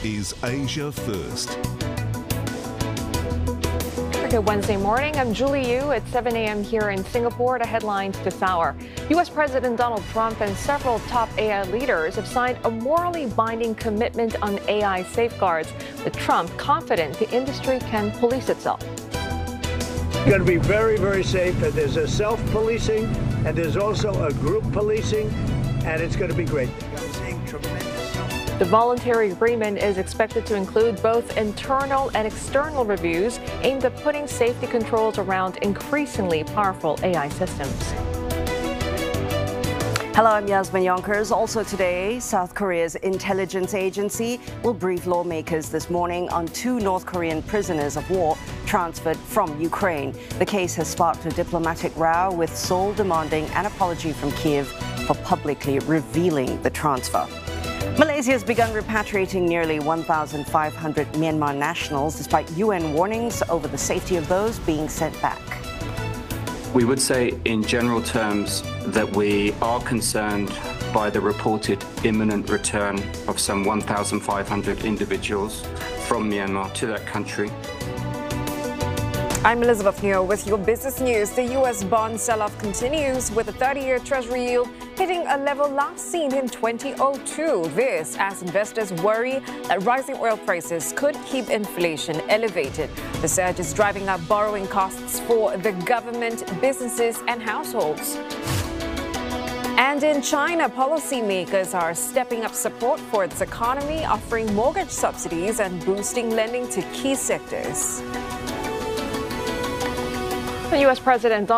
is Asia First. Good Wednesday morning. I'm Julie Yu at 7 a.m. here in Singapore. The headlines this hour. U.S. President Donald Trump and several top AI leaders have signed a morally binding commitment on AI safeguards, with Trump confident the industry can police itself. It's going to be very, very safe. There's a self-policing and there's also a group policing, and it's going to be great. I'm seeing tremendous. The voluntary agreement is expected to include both internal and external reviews aimed at putting safety controls around increasingly powerful AI systems. Hello, I'm Yasmin Yonkers. Also today, South Korea's intelligence agency will brief lawmakers this morning on 2 North Korean prisoners of war transferred from Ukraine. The case has sparked a diplomatic row, with Seoul demanding an apology from Kyiv for publicly revealing the transfer. Malaysia has begun repatriating nearly 1,500 Myanmar nationals, despite UN warnings over the safety of those being sent back. We would say in general terms that we are concerned by the reported imminent return of some 1,500 individuals from Myanmar to that country. I'm Elizabeth Neo with your business news. The U.S. bond sell-off continues, with the 30-year Treasury yield hitting a level last seen in 2002. This as investors worry that rising oil prices could keep inflation elevated. The surge is driving up borrowing costs for the government, businesses and households. And in China, policymakers are stepping up support for its economy, offering mortgage subsidies and boosting lending to key sectors. The U.S. President